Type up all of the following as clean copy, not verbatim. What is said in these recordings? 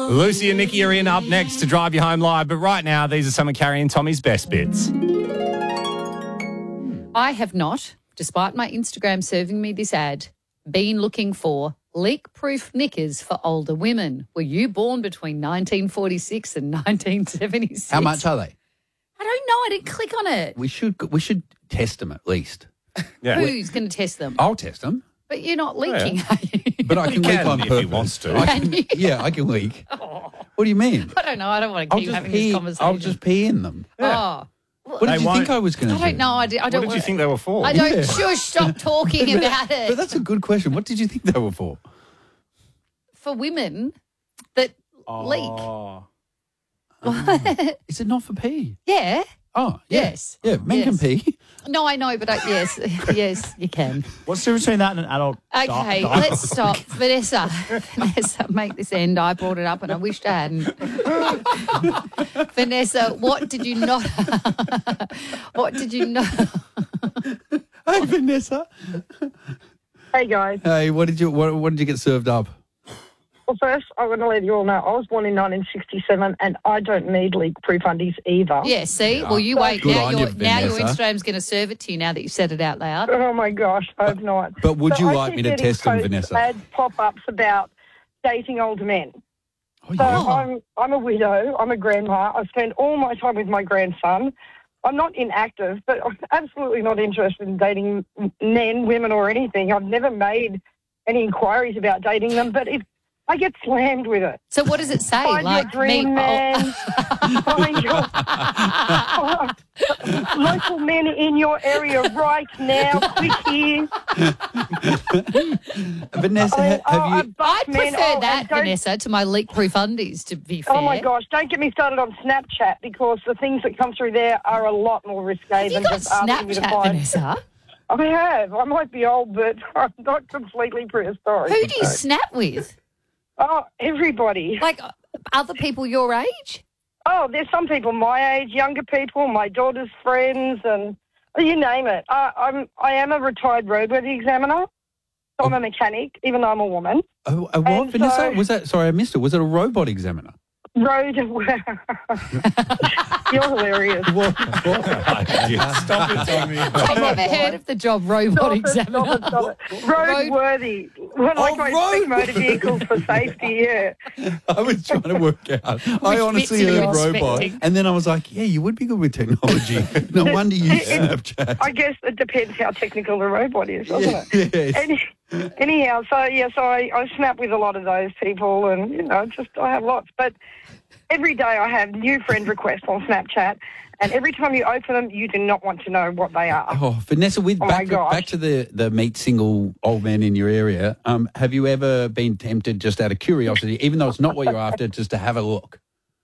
Lucy and Nikki are in up next to drive you home live. But right now, these are some of Carrie and Tommy's best bits. I have not, despite my Instagram serving me this ad, been looking for leak-proof knickers for older women. Were you born between 1946 and 1976? How much are they? I don't know. I didn't click on it. We should test them at least. Yeah. Who's going to test them? I'll test them. But you're not leaking, are you? But I can leak on if purpose. he wants to. I can leak. What do you mean? I don't know. I don't want to keep having this conversation. I'll just pee in them. Oh. What did you think I was going to do? I don't know. I don't What did you think they were for? I don't. Shush, stop talking about it. But that's a good question. What did you think they were for? For women that leak. What? Is it not for pee? Yeah. Oh, yeah. Yes. Yeah, men can Yes. pee. No, I know, but yes, yes, you can. What's the difference between that and an adult? Okay, let's stop. Vanessa, make this end. I brought it up and I wished I hadn't. Vanessa, what did you not... Hey, Vanessa. Hey guys. Hey, what did you get served up? Well, first, I want to let you all know I was born in 1967 and I don't need leak-proof undies either. Yeah, see? Well, you wait. Good Now on your you, Vanessa. Instagram's going to serve it to you now that you've said it out loud. Oh my gosh, I hope not. But would you I like keep me to getting test them, posts, Vanessa? Ads pop-ups about dating older men. Oh, So yeah. I'm a widow. I'm a grandma. I spend all my time with my grandson. I'm not inactive, but I'm absolutely not interested in dating men, women, or anything. I've never made any inquiries about dating them, but if I get slammed with it. So what does it say? Find your dream man. Find your local men in your area right now. Click here. Vanessa, have you... I'd prefer that, and don't- Vanessa, to my leak-proof undies, to be fair. Oh, my gosh. Don't get me started on Snapchat because the things that come through there are a lot more risque Have you than got just asking me to Snapchat, find. Vanessa? I have. I might be old, but I'm not completely prehistoric. Who do you snap with? Oh, everybody. Like other people your age? Oh, there's some people my age, younger people, my daughter's friends, and you name it. I am a retired roadworthy examiner, so I'm a mechanic, even though I'm a woman. What, And Vanessa? so- Was that... Sorry, I missed it. Was it a robot examiner? You're hilarious. Stop it, Tommy. I've never heard of the job robot examiner. Stop it. Roadworthy. Like my big motor vehicles for safety, yeah. I was trying to work out. I honestly bits are you heard robot, expecting? and then I was like, yeah, you would be good with technology. No wonder you use Snapchat. I guess it depends how technical the robot is, doesn't it? Yes. Anyhow, so I snap with a lot of those people, and I have lots. But every day I have new friend requests on Snapchat, and every time you open them, you do not want to know what they are. Oh, Vanessa, my gosh. back to the meet single old men in your area, have you ever been tempted, just out of curiosity, even though it's not what you're after, just to have a look?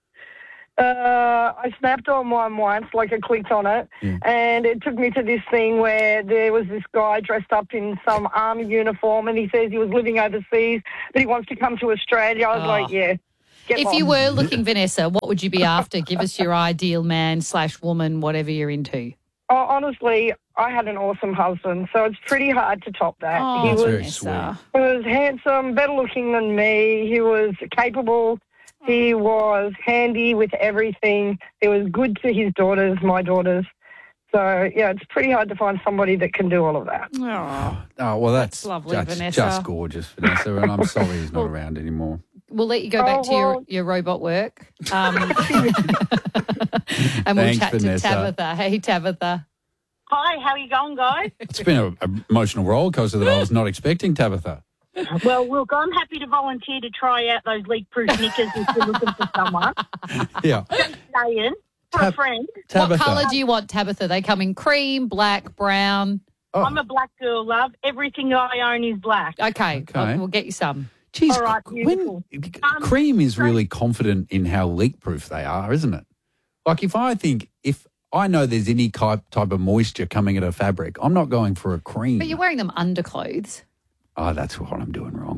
I snapped on one once, like I clicked on it, and it took me to this thing where there was this guy dressed up in some army uniform, and he says he was living overseas, but he wants to come to Australia. I was like, yeah. If you were looking, Vanessa, what would you be after? Give us your ideal man/woman, whatever you're into. Oh, honestly, I had an awesome husband, so it's pretty hard to top that. Oh, He That's was, very sweet. he was handsome, better looking than me. He was capable. He was handy with everything. He was good to his daughters, my daughters. So, yeah, it's pretty hard to find somebody that can do all of that. Oh, well, that's lovely, Vanessa. just gorgeous, Vanessa, and I'm sorry he's not around anymore. We'll let you go back to your robot work. And we'll Thanks, chat Vanessa. to Tabitha. Hey, Tabitha. Hi, how are you going, guys? It's been an emotional roller coaster that I was not expecting, Tabitha. Well, look, I'm happy to volunteer to try out those leak-proof knickers if you're looking for someone. Yeah. Saying, for a friend. Tabitha. What colour do you want, Tabitha? They come in cream, black, brown. Oh. I'm a black girl, love. Everything I own is black. Okay. Okay. We'll get you some. Geez, All right, beautiful. Cream is really confident in how leak-proof they are, isn't it? Like if I know there's any type of moisture coming at a fabric, I'm not going for a cream. But you're wearing them underclothes. Oh, that's what I'm doing wrong.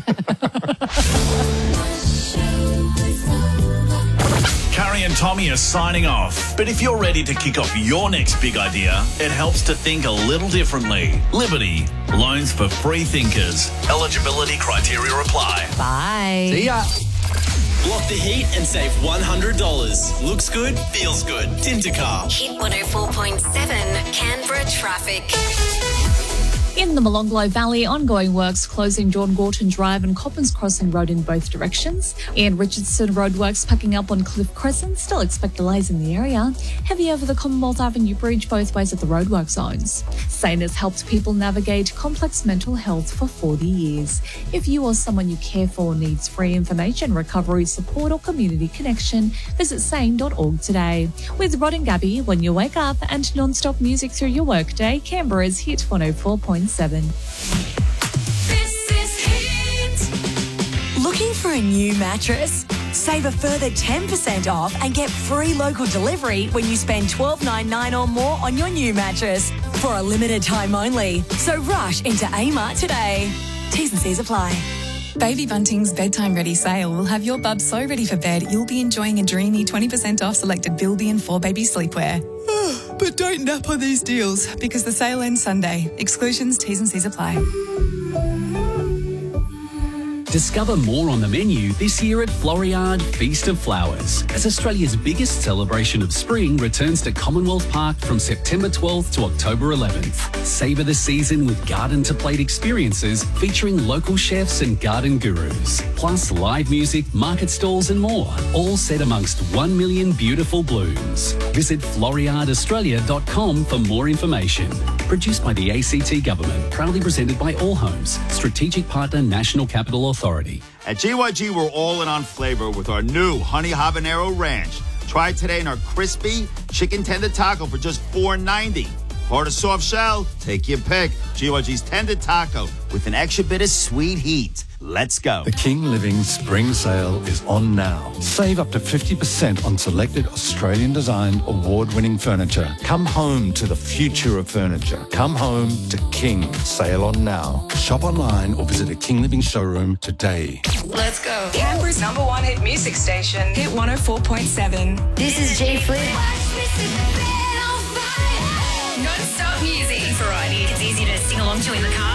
Carrie and Tommy are signing off. But if you're ready to kick off your next big idea, it helps to think a little differently. Liberty. Loans for free thinkers. Eligibility criteria apply. Bye. See ya. Block the heat and save $100. Looks good, feels good. Tintercar. Hit 104.7 Canberra traffic. In the Molonglo Valley, ongoing works closing John Gorton Drive and Coppins Crossing Road in both directions. Ian Richardson roadworks packing up on Cliff Crescent. Still expect delays in the area. Heavy over the Commonwealth Avenue Bridge both ways at the roadwork zones. SANE has helped people navigate complex mental health for 40 years. If you or someone you care for needs free information, recovery support or community connection, visit sane.org today. With Rod and Gabby, when you wake up and non-stop music through your workday, Canberra's Hit 104.7. This is Hit. Looking for a new mattress? Save a further 10% off and get free local delivery when you spend $12.99 or more on your new mattress for a limited time only. So rush into Amart today. T's and C's apply. Baby Bunting's Bedtime Ready sale will have your bub so ready for bed you'll be enjoying a dreamy 20% off selected Bilby and 4Baby sleepwear. But don't nap on these deals because the sale ends Sunday. Exclusions, T's and C's apply. Discover more on the menu this year at Floriade Feast of Flowers, as Australia's biggest celebration of spring returns to Commonwealth Park from September 12th to October 11th. Savour the season with garden-to-plate experiences featuring local chefs and garden gurus, plus live music, market stalls and more, all set amongst 1 million beautiful blooms. Visit floriadeaustralia.com for more information. Produced by the ACT Government, proudly presented by All Homes, strategic partner National Capital Authority. At GYG, we're all in on flavor with our new Honey Habanero Ranch. Try it today in our crispy chicken tender taco for just $4.90. Hard or soft shell? Take your pick. GYG's tender taco with an extra bit of sweet heat. Let's go. The King Living Spring Sale is on now. Save up to 50% on selected Australian-designed, award-winning furniture. Come home to the future of furniture. Come home to King. Sale on now. Shop online or visit a King Living showroom today. Let's go. Canberra's #1 hit music station, Hit 104.7. This is J Flip. Non-stop music. Variety. It's easy to sing along to in the car.